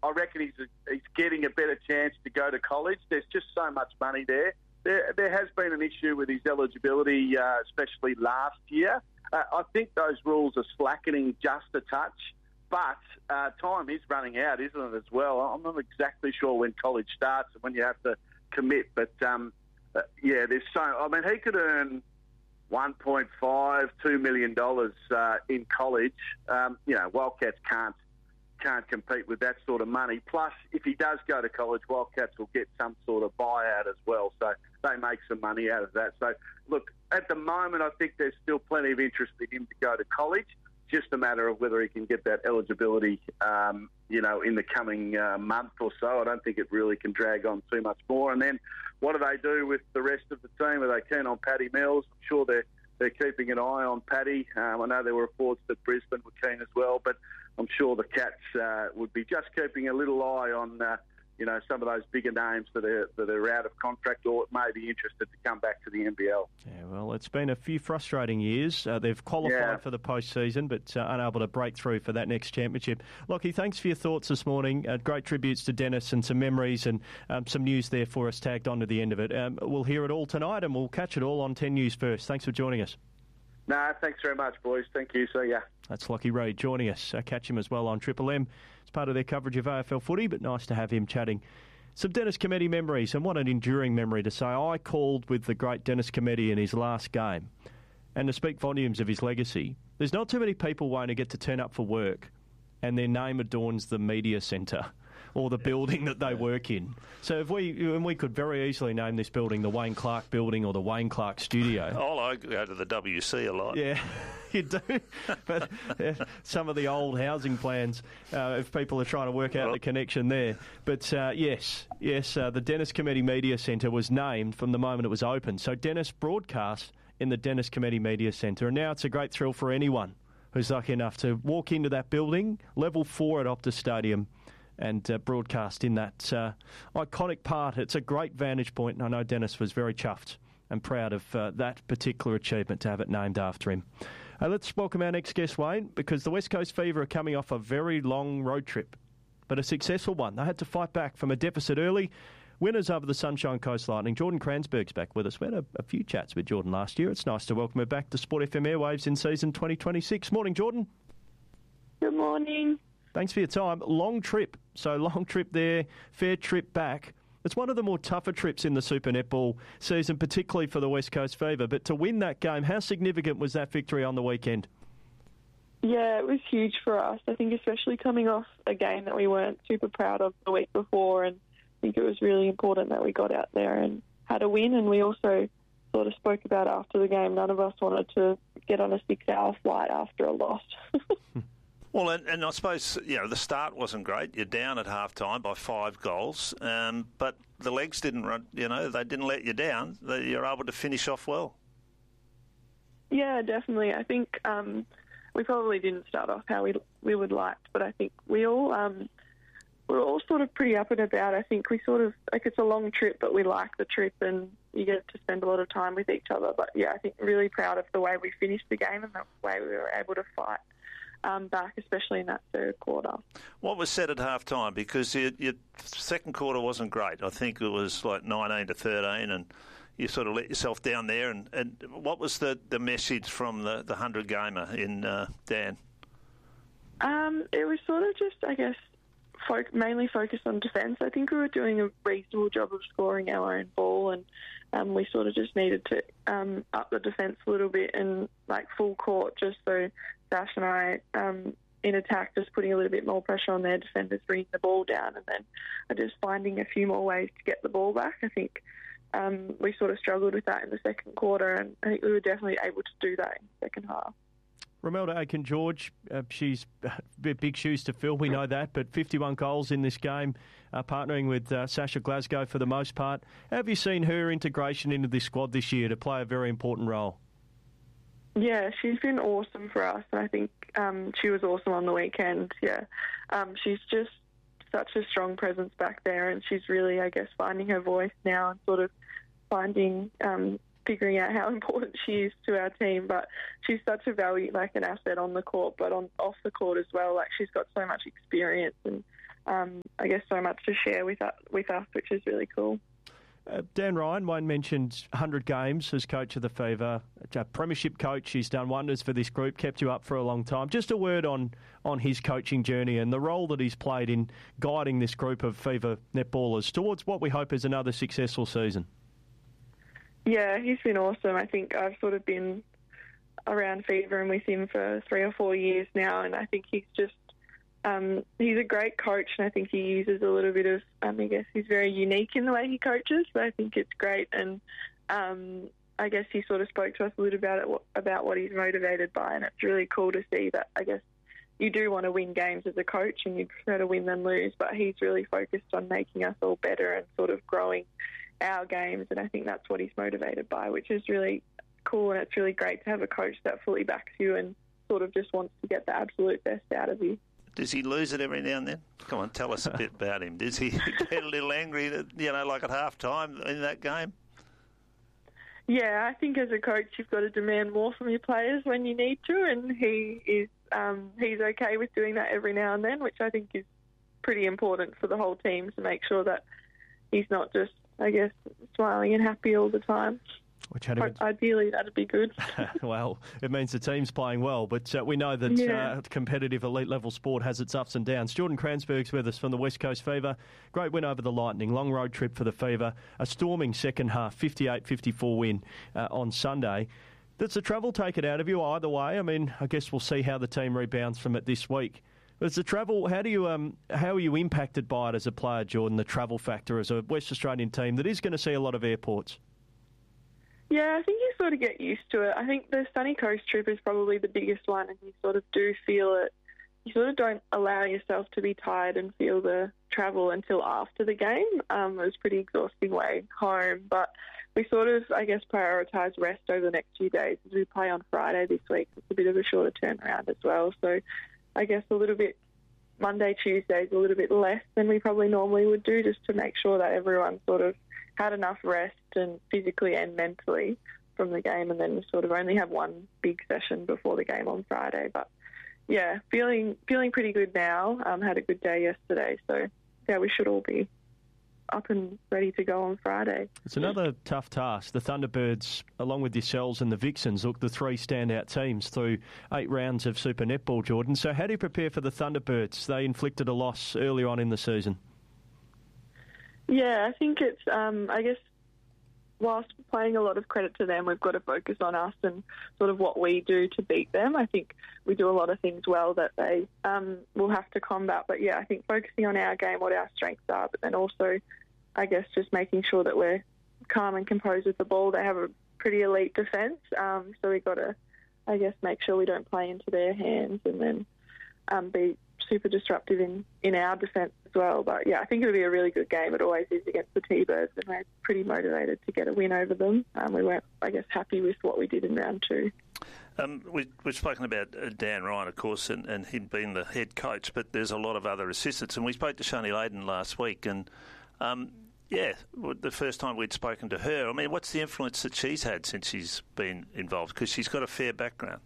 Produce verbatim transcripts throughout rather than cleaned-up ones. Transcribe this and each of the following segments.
I reckon he's he's getting a better chance to go to college. There's just so much money there. There, there has been an issue with his eligibility, uh, especially last year. Uh, I think those rules are slackening just a touch, but uh, time is running out, isn't it, as well? I'm not exactly sure when college starts and when you have to commit, but um, uh, yeah, there's so... I mean, he could earn one point five, two million dollars uh, in college. Um, you know, Wildcats can't can't compete with that sort of money. Plus, if he does go to college, Wildcats will get some sort of buyout as well, so they make some money out of that. So, look, at the moment, I think there's still plenty of interest in him to go to college. Just a matter of whether he can get that eligibility, um, you know, in the coming uh, month or so. I don't think it really can drag on too much more. And then what do they do with the rest of the team? Are they keen on Paddy Mills? I'm sure they're, they're keeping an eye on Paddy. Um, I know there were reports that Brisbane were keen as well, but I'm sure the Cats uh, would be just keeping a little eye on, uh, you know, some of those bigger names that are that are out of contract or may be interested to come back to the N B L. Yeah, well, it's been a few frustrating years. Uh, they've qualified yeah. for the postseason, but uh, unable to break through for that next championship. Lockie, thanks for your thoughts this morning. Uh, great tributes to Dennis and some memories and um, some news there for us tagged on to the end of it. Um, we'll hear it all tonight and we'll catch it all on ten News First. Thanks for joining us. No, thanks very much, boys. Thank you. See ya. That's Lockie Reid joining us. Uh, catch him as well on Triple M. It's part of their coverage of A F L footy, but nice to have him chatting. Some Dennis Cometti memories, and what an enduring memory to say. I called with the great Dennis Cometti in his last game, and to speak volumes of his legacy, there's not too many people won't get to turn up for work and their name adorns the media centre or the building that they work in. So if we and we could very easily name this building the Wayne Clark Building or the Wayne Clark Studio. Oh, I go to the W C a lot. Yeah, you do. But yeah, some of the old housing plans, uh, if people are trying to work out well, the connection there. But uh, yes, yes, uh, the Dennis Cometti Media Centre was named from the moment it was opened. So Dennis broadcast in the Dennis Cometti Media Centre, and now it's a great thrill for anyone who's lucky enough to walk into that building, level four at Optus Stadium, and uh, broadcast in that uh, iconic part. It's a great vantage point, and I know Dennis was very chuffed and proud of uh, that particular achievement to have it named after him. Uh, let's welcome our next guest, Wayne, because the West Coast Fever are coming off a very long road trip, but a successful one. They had to fight back from a deficit early. Winners over the Sunshine Coast Lightning. Jordan Kranzberg's back with us. We had a, a few chats with Jordan last year. It's nice to welcome her back to Sport F M airwaves in season twenty twenty-six. Morning, Jordan. Good morning. Thanks for your time. Long trip. So long trip there, fair trip back. It's one of the more tougher trips in the Super Netball season, particularly for the West Coast Fever. But to win that game, how significant was that victory on the weekend? Yeah, it was huge for us. I think especially coming off a game that we weren't super proud of the week before, and I think it was really important that we got out there and had a win. And we also sort of spoke about after the game, none of us wanted to get on a six-hour flight after a loss. Well, and, and I suppose, you know, the start wasn't great. You're down at half-time by five goals, um, but the legs didn't run, you know, they didn't let you down. They, you're able to finish off well. Yeah, definitely. I think um, we probably didn't start off how we we would like, but I think we all... Um, We're all sort of pretty up and about. I think we sort of, like, it's a long trip, but we like the trip and you get to spend a lot of time with each other. But, yeah, I think really proud of the way we finished the game and the way we were able to fight um, back, especially in that third quarter. What was said at half-time? Because your, your second quarter wasn't great. I think it was like nineteen to thirteen, and you sort of let yourself down there. And, and what was the, the message from the, the hundred-gamer in uh, Dan? Um, it was sort of just, I guess, Fo- mainly focused on defence. I think we were doing a reasonable job of scoring our own ball, and um, we sort of just needed to um, up the defence a little bit and like full court, just so Sash and I um, in attack, just putting a little bit more pressure on their defenders, bringing the ball down, and then just finding a few more ways to get the ball back. I think um, we sort of struggled with that in the second quarter, and I think we were definitely able to do that in the second half. Romelda Aiken-George, uh, she's big shoes to fill, we know that, but fifty-one goals in this game, uh, partnering with uh, Sasha Glasgow for the most part. How have you seen her integration into this squad this year to play a very important role? Yeah, she's been awesome for us, and I think um, she was awesome on the weekend, yeah. Um, she's just such a strong presence back there, and she's really, I guess, finding her voice now and sort of finding... Um, figuring out how important she is to our team, but she's such a value, like an asset on the court, but on off the court as well. Like, she's got so much experience and um, I guess, so much to share with us, with us which is really cool. Uh, Dan Ryan, Wayne mentioned one hundred games as coach of the Fever, a premiership coach. He's done wonders for this group, kept you up for a long time. Just a word on, on his coaching journey and the role that he's played in guiding this group of Fever netballers towards what we hope is another successful season. Yeah, he's been awesome. I think I've sort of been around Fever and with him for three or four years now, and I think he's just Um, he's a great coach, and I think he uses a little bit of, um, I guess he's very unique in the way he coaches, so I think it's great. And um, I guess he sort of spoke to us a little about it, about what he's motivated by, and it's really cool to see that, I guess, you do want to win games as a coach and you'd prefer to win than lose, but he's really focused on making us all better and sort of growing our games, and I think that's what he's motivated by, which is really cool, and it's really great to have a coach that fully backs you and sort of just wants to get the absolute best out of you. Does he lose it every now and then? Come on, tell us a bit about him. Does he get a little angry, you know, like at half time in that game? Yeah, I think as a coach you've got to demand more from your players when you need to, and he is um, he's okay with doing that every now and then, which I think is pretty important for the whole team to make sure that he's not just, I guess, smiling and happy all the time. Which had a... Ideally, that'd be good. Well, it means the team's playing well, but uh, we know that yeah. uh, competitive elite-level sport has its ups and downs. Jordan Kranzberg's with us from the West Coast Fever. Great win over the Lightning, long road trip for the Fever. A storming second half, fifty-eight fifty-four win uh, on Sunday. Does the travel take it out of you either way? I mean, I guess we'll see how the team rebounds from it this week. But as the travel, how do you um, how are you impacted by it as a player, Jordan, the travel factor as a West Australian team that is going to see a lot of airports? Yeah, I think you sort of get used to it. I think the Sunny Coast trip is probably the biggest one, and you sort of do feel it. You sort of don't allow yourself to be tired and feel the travel until after the game. Um, it was a pretty exhausting way home, but we sort of, I guess, prioritise rest over the next few days as we play on Friday this week. It's a bit of a shorter turnaround as well, so I guess a little bit Monday, Tuesday is a little bit less than we probably normally would do, just to make sure that everyone sort of had enough rest and physically and mentally from the game, and then we sort of only have one big session before the game on Friday. But yeah, feeling feeling pretty good now. Um, had a good day yesterday, so yeah, we should all be up and ready to go on Friday. It's another tough task. The Thunderbirds, along with yourselves and the Vixens, look the three standout teams through eight rounds of Super Netball, Jordan. So how do you prepare for the Thunderbirds? They inflicted a loss earlier on in the season. Yeah, I think it's, um, I guess, whilst paying a lot of credit to them, we've got to focus on us and sort of what we do to beat them. I think we do a lot of things well that they um, will have to combat. But, yeah, I think focusing on our game, what our strengths are, but then also, I guess, just making sure that we're calm and composed with the ball. They have a pretty elite defence, um, so we've got to, I guess, make sure we don't play into their hands and then um, be super disruptive in, in our defence as well. But, yeah, I think it'll be a really good game. It always is against the T-Birds, and we're pretty motivated to get a win over them. Um, we weren't, I guess, happy with what we did in round two. Um, we, we've spoken about uh, Dan Ryan, of course, and, and him being the head coach, but there's a lot of other assistants. And we spoke to Shani Layden last week, and, um, yeah, the first time we'd spoken to her, I mean, what's the influence that she's had since she's been involved? Because she's got a fair background.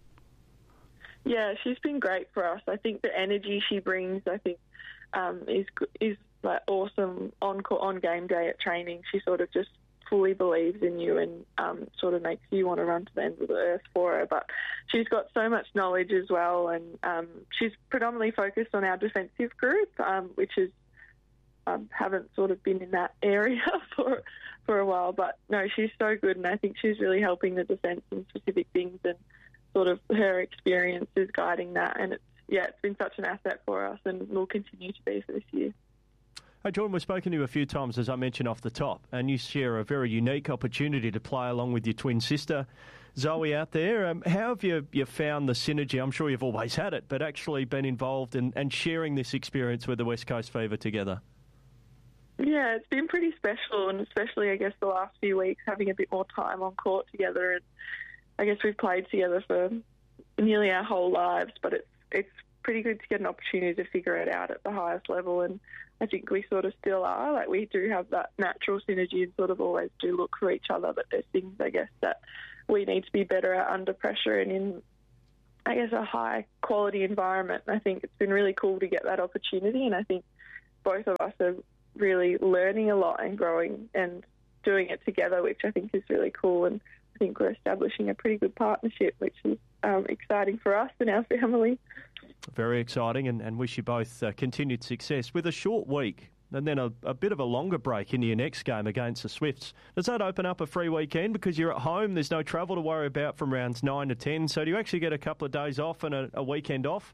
Yeah, she's been great for us. I think the energy she brings, I think, um, is is like awesome on on game day at training. She sort of just fully believes in you and um, sort of makes you want to run to the end of the earth for her. But she's got so much knowledge as well, and um, she's predominantly focused on our defensive group, um, which is um, haven't sort of been in that area for for a while. But no, she's so good, and I think she's really helping the defence in specific things, and sort of her experience is guiding that, and it's yeah, it's been such an asset for us and will continue to be for this year. Hey, Jordan, we've spoken to you a few times, as I mentioned off the top, and you share a very unique opportunity to play along with your twin sister, Zoe, out there. Um, how have you, you found the synergy? I'm sure you've always had it, but actually been involved in, and sharing this experience with the West Coast Fever together? Yeah, it's been pretty special, and especially, I guess, the last few weeks, having a bit more time on court together. And I guess we've played together for nearly our whole lives, but it's it's pretty good to get an opportunity to figure it out at the highest level, and I think we sort of still are. Like, we do have that natural synergy and sort of always do look for each other, but there's things, I guess, that we need to be better at under pressure and in, I guess, a high-quality environment. And I think it's been really cool to get that opportunity, and I think both of us are really learning a lot and growing and doing it together, which I think is really cool. And I think we're establishing a pretty good partnership, which is um, exciting for us and our family. Very exciting, and, and wish you both uh, continued success. With a short week and then a, a bit of a longer break into your next game against the Swifts, does that open up a free weekend? Because you're at home, there's no travel to worry about from rounds nine to ten, so do you actually get a couple of days off and a, a weekend off?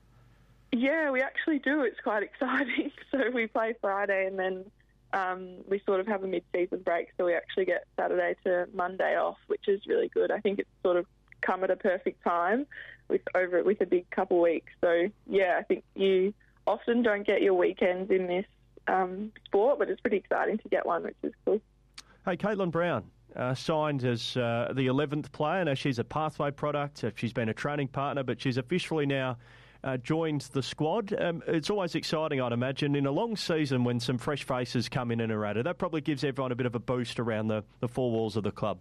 Yeah, we actually do. It's quite exciting. So we play Friday and then um, we sort of have a mid-season break, so we actually get Saturday to Monday off, which is really good. I think it's sort of come at a perfect time with over with a big couple weeks. So, yeah, I think you often don't get your weekends in this um, sport, but it's pretty exciting to get one, which is cool. Hey, Caitlin Brown uh, signed as uh, the eleventh player. Now, she's a Pathway product. She's been a training partner, but she's officially now uh, joined the squad. Um, it's always exciting, I'd imagine, in a long season when some fresh faces come in and are added. That probably gives everyone a bit of a boost around the, the four walls of the club.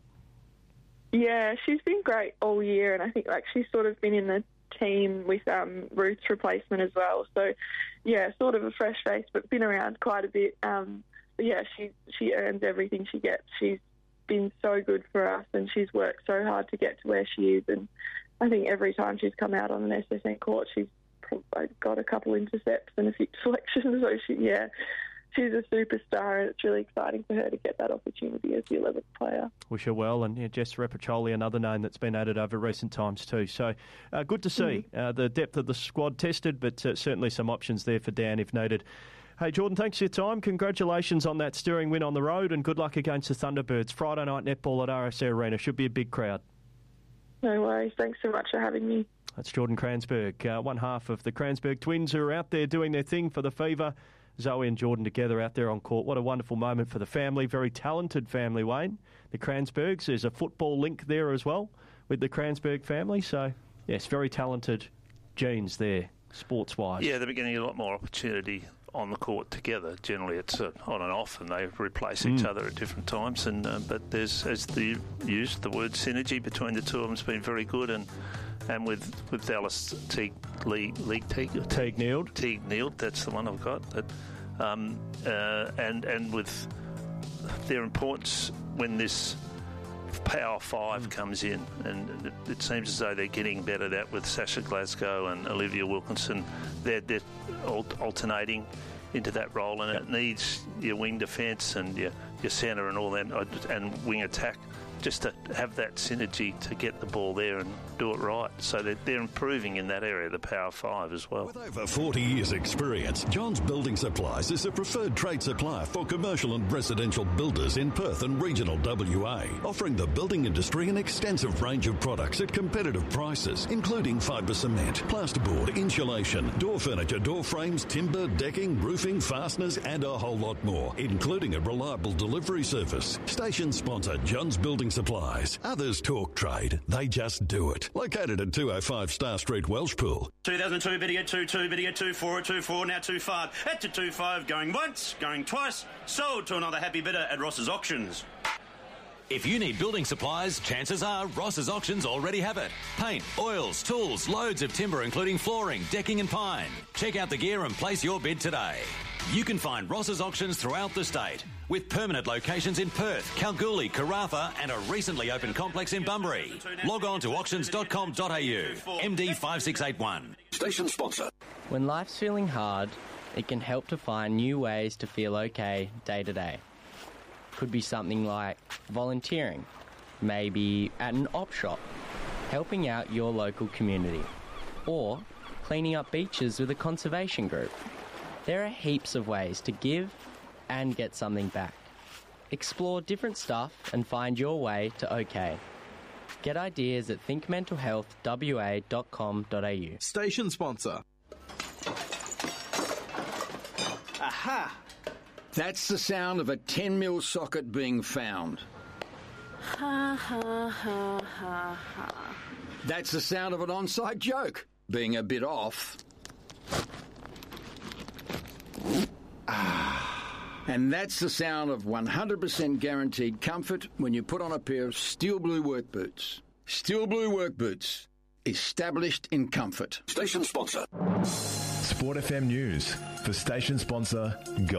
Yeah, she's been great all year, and I think like she's sort of been in the team with um, Ruth's replacement as well. So, yeah, sort of a fresh face, but been around quite a bit. Um, but yeah, she she earns everything she gets. She's been so good for us, and she's worked so hard to get to where she is. And I think every time she's come out on an S S N court, she's probably got a couple intercepts and a few deflections. So she, yeah. She's a superstar, and it's really exciting for her to get that opportunity as the eleventh player. Wish her well, and yeah, Jess Repiccioli, another name that's been added over recent times too. So uh, good to see mm-hmm. uh, the depth of the squad tested, but uh, certainly some options there for Dan if needed. Hey, Jordan, thanks for your time. Congratulations on that steering win on the road, and good luck against the Thunderbirds. Friday night netball at R S A Arena. Should be a big crowd. No worries. Thanks so much for having me. That's Jordan Kransberg, uh, one half of the Kransberg twins who are out there doing their thing for the Fever. Zoe and Jordan together out there on court. What a wonderful moment for the family. Very talented family, Wayne. The Kransbergs. There's a football link there as well with the Kransberg family. So, yes, very talented genes there, sports-wise. Yeah, they're getting a lot more opportunity on the court together. Generally, it's uh, on and off, and they replace each mm. other at different times. And uh, but there's, as the used the word synergy between the two of them has been very good. And and with with Alice Teague, Lee, Lee Teague, Teague Neild, Teague Neild, that's the one I've got. That, um, uh, and and with their importance when this Power Five comes in, and it, it seems as though they're getting better at that with Sasha Glasgow and Olivia Wilkinson. They're, they're alternating into that role, and yep. it needs your wing defence and your, your centre and all that, and wing attack, just to have that synergy to get the ball there and do it right. So they're, they're improving in that area, the Power Five as well. With over forty years experience, Johns Building Supplies is a preferred trade supplier for commercial and residential builders in Perth and regional W A, offering the building industry an extensive range of products at competitive prices, including fibre cement, plasterboard, insulation, door furniture, door frames, timber, decking, roofing, fasteners, and a whole lot more, including a reliable delivery service. Station sponsor Johns Building Supplies. Others talk trade, they just do it. Located at two oh five Star Street, Welshpool. two thousand two, biddy at two two, biddy at two four, at two four, now two five. At to two five, going once, going twice. Sold to another happy bidder at Ross's Auctions. If you need building supplies, chances are Ross's Auctions already have it. Paint, oils, tools, loads of timber including flooring, decking and pine. Check out the gear and place your bid today. You can find Ross's Auctions throughout the state, with permanent locations in Perth, Kalgoorlie, Karratha and a recently opened complex in Bunbury. Log on to auctions dot com dot a u. M D five six eight one. Station sponsor. When life's feeling hard, it can help to find new ways to feel okay day to day. Could be something like volunteering, maybe at an op shop, helping out your local community, or cleaning up beaches with a conservation group. There are heaps of ways to give and get something back. Explore different stuff and find your way to OK. Get ideas at think mental health w a dot com dot a u. Station sponsor. Aha! That's the sound of a ten mil socket being found. Ha ha ha ha ha. That's the sound of an on-site joke being a bit off. Ah. And that's the sound of one hundred percent guaranteed comfort when you put on a pair of Steel Blue work boots. Steel Blue work boots, established in comfort. Station sponsor. Sport F M News for station sponsor Gold.